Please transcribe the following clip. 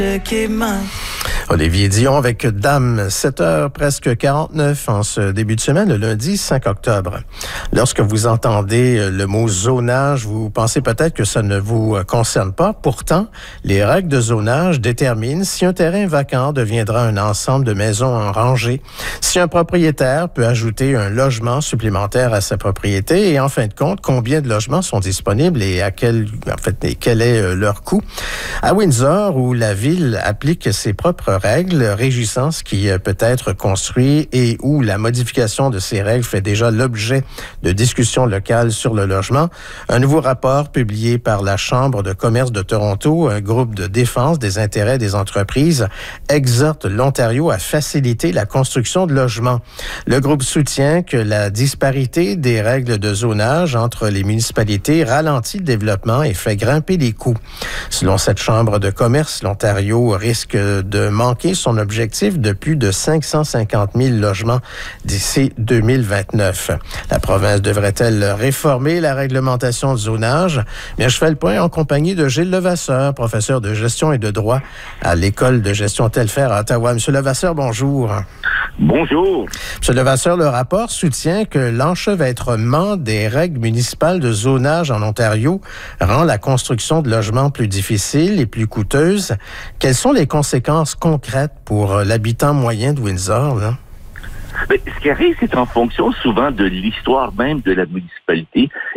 Olivier Dion avec Dame, 7h presque 49 en ce début de semaine, le lundi 5 octobre. Lorsque vous entendez le mot zonage, vous pensez peut-être que ça ne vous concerne pas. Pourtant, les règles de zonage déterminent si un terrain vacant deviendra un ensemble de maisons en rangée, si un propriétaire peut ajouter un logement supplémentaire à sa propriété et en fin de compte, combien de logements sont disponibles et quel est leur coût. À Windsor, où la ville applique ses propres règles régissant ce qui peut être construit et où la modification de ces règles fait déjà l'objet de discussions locales sur le logement. Un nouveau rapport publié par la Chambre de commerce de Toronto, un groupe de défense des intérêts des entreprises, exhorte l'Ontario à faciliter la construction de logements. Le groupe soutient que la disparité des règles de zonage entre les municipalités ralentit le développement et fait grimper les coûts. Selon cette Chambre de commerce, l'Ontario risque de manquer son objectif de plus de 550 000 logements d'ici 2029. La province devrait-elle réformer la réglementation de zonage? Bien, je fais le point en compagnie de Gilles Levasseur, professeur de gestion et de droit à l'École de gestion Telfair à Ottawa. Monsieur Levasseur, bonjour. Bonjour. Monsieur Levasseur, le rapport soutient que l'enchevêtrement des règles municipales de zonage en Ontario rend la construction de logements plus difficile et plus coûteuse. Quelles sont les conséquences concrètes pour l'habitant moyen de Windsor, là? Mais ce qui arrive, c'est en fonction souvent de l'histoire même de la municipalité